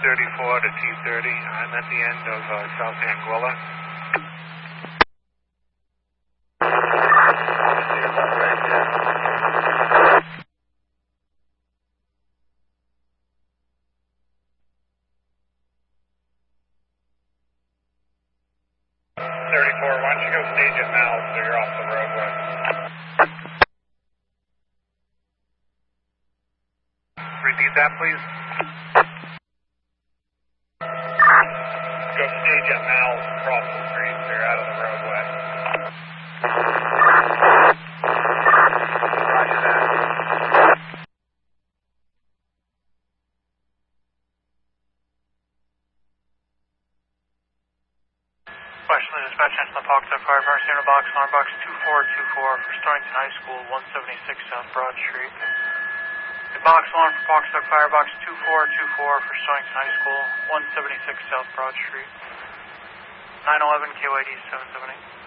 T34 to T30. I'm at the end of South Anguilla. Why don't you go stage at Mal so you're off the roadway? Repeat that, please. Go stage at Mal across the street so you're out of the roadway. Roger that. Question to dispatch into the Pawcatuck Fire Department, Center Box, alarm box 2424 for Stonington High School, 176 South Broad Street. The box alarm for Pawcatuck Fire Box 2424 for Stonington High School, 176 South Broad Street. 911 KYD 778.